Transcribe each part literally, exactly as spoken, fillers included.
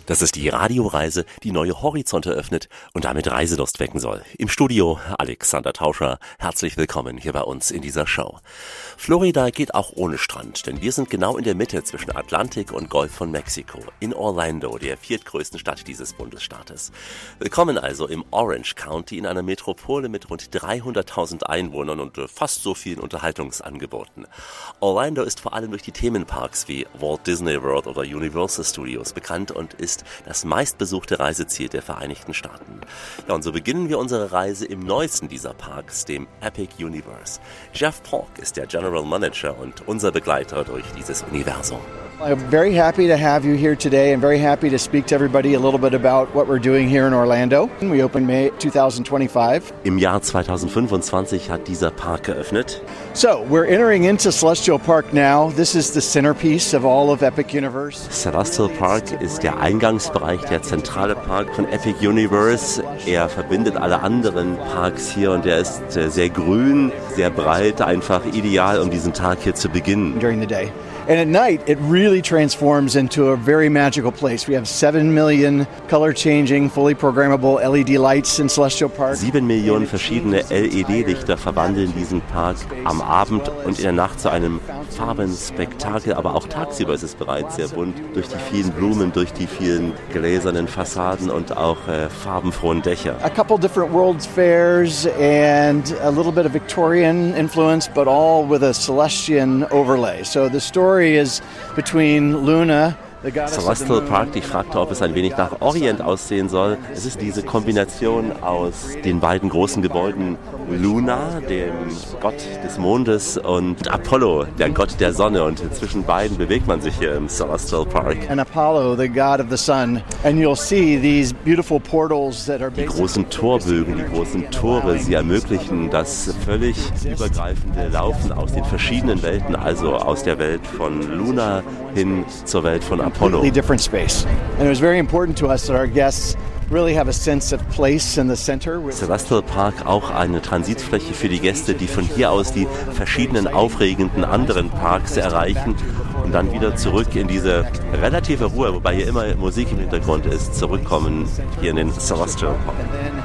Das ist die Radioreise, die neue Horizonte öffnet und damit Reiselust wecken soll. Im Studio Alexander Tauscher. Herzlich willkommen hier bei uns in dieser Show. Florida geht auch ohne Strand, denn wir sind genau in der Mitte zwischen Atlantik und Golf von Mexiko, in Orlando, der viertgrößten Stadt dieses Bundesstaates. Willkommen also im Orange County, in einer Metropole mit rund dreihunderttausend Einwohnern und fast so vielen Unterhaltungsangeboten. Orlando ist vor allem durch die Themenparks wie Walt Disney World oder Universal Studios bekannt und ist das meistbesuchte Reiseziel der Vereinigten Staaten. Ja, und so beginnen wir unsere Reise im neuesten dieser Parks, dem Epic Universe. Jeff Polk ist der General Manager und unser Begleiter durch dieses Universum. I'm very happy to have you here today and very happy to speak to everybody a little bit about what we're doing here in Orlando. We opened May twenty twenty-five. Im Jahr zweitausendfünfundzwanzig hat dieser Park geöffnet. So, we're entering into Celestial Park now. This is the centerpiece of all of Epic Universe. Celestial Park ist der Eingangsbereich, der zentrale Park von Epic Universe. Er verbindet alle anderen Parks hier und er ist sehr grün, sehr breit, einfach ideal, um diesen Tag hier zu beginnen. During the day. And at night, it really transforms into a very magical place. We have seven million color-changing, fully programmable L E D lights in Celestial Park. Sieben Millionen verschiedene L E D-Lichter verwandeln diesen Park am Abend und in der Nacht zu einem Farbenspektakel. Aber auch tagsüber ist es bereits sehr bunt, durch die vielen Blumen, durch die vielen gläsernen Fassaden und auch äh, farbenfrohen Dächer. A couple different World's Fairs and a little bit of Victorian influence, but all with a Celestian overlay. So the story is between Luna, the goddess Celestial of the Park, ich fragte, ob es ein wenig nach Orient aussehen soll. Es ist diese Kombination aus den beiden großen Gebäuden Luna, dem Gott des Mondes, und Apollo, der Gott der Sonne. Und zwischen beiden bewegt man sich hier im Celestial Park. And Apollo, the god of the sun. And you'll see these beautiful portals that are Die großen Torbögen, die großen Tore, sie ermöglichen das völlig übergreifende Laufen aus den verschiedenen Welten, also aus der Welt von Luna hin zur Welt von Apollo. Completely different space. And it was very important to us that our guests really have a sense of place in the center. Celestial Park auch eine Transitfläche für die Gäste, die von hier aus die verschiedenen aufregenden anderen Parks erreichen und dann wieder zurück in diese relative Ruhe, wobei hier immer Musik im Hintergrund ist, zurückkommen hier in den Celestial Park.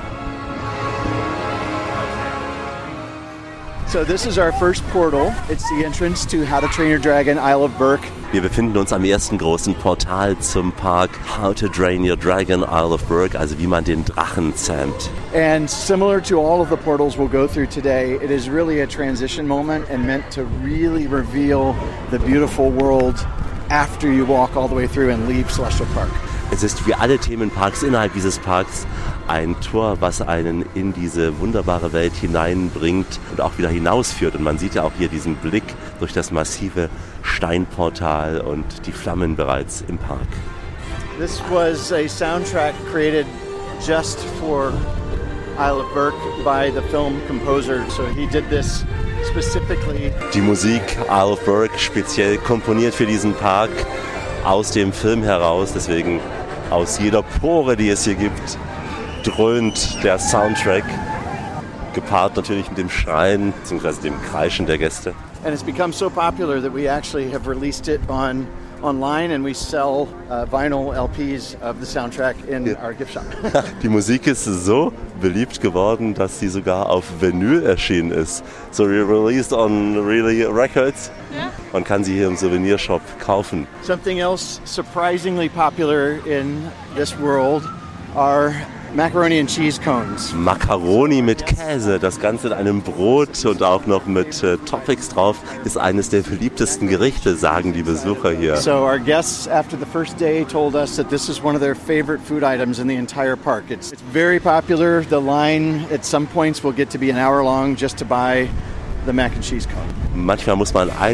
So this is our first portal. It's the entrance to How to Train Your Dragon, Isle of Berk. Wir befinden uns am ersten großen Portal zum Park How to Train Your Dragon, Isle of Berk, also wie man den Drachen zähmt. And similar to all of the portals we'll go through today, it is really a transition moment and meant to really reveal the beautiful world after you walk all the way through and leave Celestial Park. Es ist wie alle Themenparks innerhalb dieses Parks ein Tor, was einen in diese wunderbare Welt hineinbringt und auch wieder hinausführt. Und man sieht ja auch hier diesen Blick durch das massive Steinportal und die Flammen bereits im Park. This was a soundtrack created just for Isle of Berk by the film composer. So he did this specifically. Die Musik Isle of Berk speziell komponiert für diesen Park aus dem Film heraus, deswegen aus jeder Pore, die es hier gibt, dröhnt der Soundtrack, gepaart natürlich mit dem Schreien bzw. dem Kreischen der Gäste. And it's become so popular that we actually have released it on online and we sell uh, vinyl L Ps of the soundtrack in Ja. our gift shop. Die Musik ist so beliebt geworden, dass sie sogar auf Vinyl erschienen ist. So we released on really records. Ja. Man kann sie hier im Souvenirshop kaufen. Something else surprisingly popular in this world are macaroni and cheese cones. Macaroni mit Käse, das Ganze in einem Brot und auch noch mit äh, Toppings drauf, ist eines der beliebtesten Gerichte, sagen die Besucher hier. So our guests after the first day told us that this is one of their favorite food items in the entire park. It's, it's very popular. The line at some points will get to be an hour long just to buy the mac and cheese cone. Manchmal muss man ein